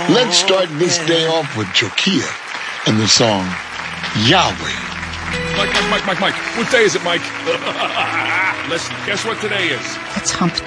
Let's start this day off with Jokia and the song Yahweh. Mike. What day is it, Mike? Listen, guess what today is? It's hump